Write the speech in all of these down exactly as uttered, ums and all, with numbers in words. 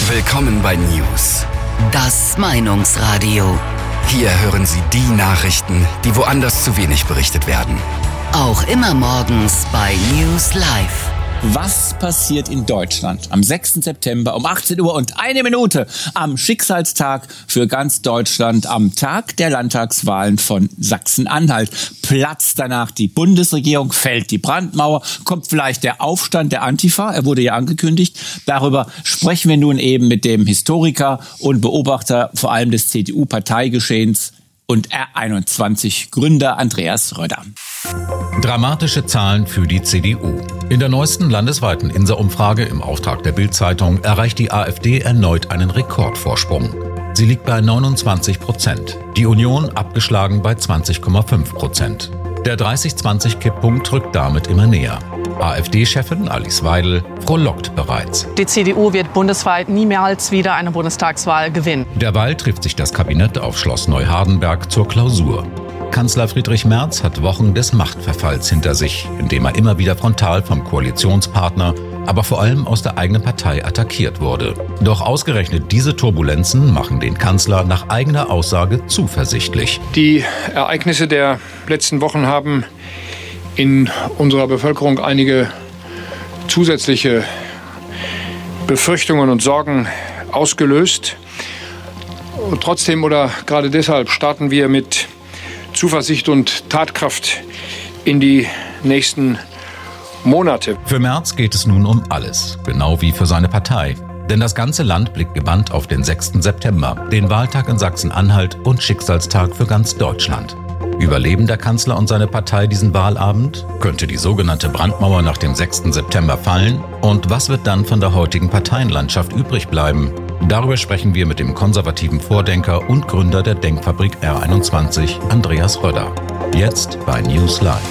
Willkommen bei News. Das Meinungsradio. Hier hören Sie die Nachrichten, die woanders zu wenig berichtet werden. Auch immer morgens bei News Live. Was passiert in Deutschland am sechsten September um achtzehn Uhr und eine Minute am Schicksalstag für ganz Deutschland, am Tag der Landtagswahlen von Sachsen-Anhalt? Platzt danach die Bundesregierung, fällt die Brandmauer, kommt vielleicht der Aufstand der Antifa, er wurde ja angekündigt. Darüber sprechen wir nun eben mit dem Historiker und Beobachter vor allem des C D U-Parteigeschehens und R einundzwanzig Gründer Andreas Röder. Dramatische Zahlen für die C D U. In der neuesten landesweiten Insa-Umfrage im Auftrag der Bild-Zeitung erreicht die AfD erneut einen Rekordvorsprung. Sie liegt bei neunundzwanzig Prozent. Die Union abgeschlagen bei zwanzig Komma fünf Prozent. Der dreißig zwanzig Kipppunkt rückt damit immer näher. AfD-Chefin Alice Weidel frohlockt bereits. Die C D U wird bundesweit niemals wieder eine Bundestagswahl gewinnen. Derweil trifft sich das Kabinett auf Schloss Neuhardenberg zur Klausur. Kanzler Friedrich Merz hat Wochen des Machtverfalls hinter sich, indem er immer wieder frontal vom Koalitionspartner, aber vor allem aus der eigenen Partei attackiert wurde. Doch ausgerechnet diese Turbulenzen machen den Kanzler nach eigener Aussage zuversichtlich. Die Ereignisse der letzten Wochen haben in unserer Bevölkerung einige zusätzliche Befürchtungen und Sorgen ausgelöst. Und trotzdem oder gerade deshalb starten wir mit Zuversicht und Tatkraft in die nächsten Monate. Für Merz geht es nun um alles, genau wie für seine Partei. Denn das ganze Land blickt gebannt auf den sechsten September, den Wahltag in Sachsen-Anhalt und Schicksalstag für ganz Deutschland. Überleben der Kanzler und seine Partei diesen Wahlabend? Könnte die sogenannte Brandmauer nach dem sechsten September fallen? Und was wird dann von der heutigen Parteienlandschaft übrig bleiben? Darüber sprechen wir mit dem konservativen Vordenker und Gründer der Denkfabrik R einundzwanzig, Andreas Röder. Jetzt bei News Live.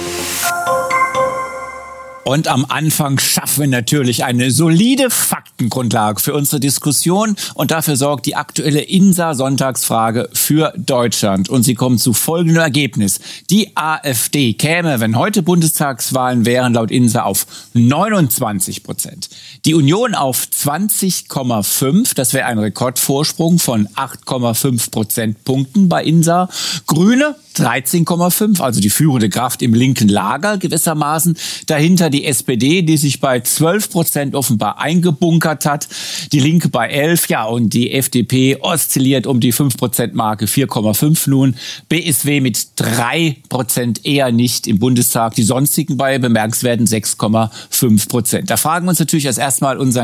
Und am Anfang schaffen wir natürlich eine solide Faktengrundlage für unsere Diskussion. Und dafür sorgt die aktuelle Insa-Sonntagsfrage für Deutschland. Und sie kommt zu folgendem Ergebnis. Die AfD käme, wenn heute Bundestagswahlen wären, laut Insa auf neunundzwanzig Prozent. Die Union auf zwanzig Komma fünf. Das wäre ein Rekordvorsprung von acht Komma fünf Prozentpunkten bei Insa. Grüne dreizehn Komma fünf, also die führende Kraft im linken Lager gewissermaßen. Dahinter die S P D, die sich bei zwölf Prozent offenbar eingebunkert hat. Die Linke bei elf, ja, und die F D P oszilliert um die fünf Prozent Marke, vier Komma fünf nun. B S W mit drei Prozent eher nicht im Bundestag. Die sonstigen bei bemerkenswerten sechs Komma fünf Prozent. Da fragen wir uns natürlich erst erstmal unseren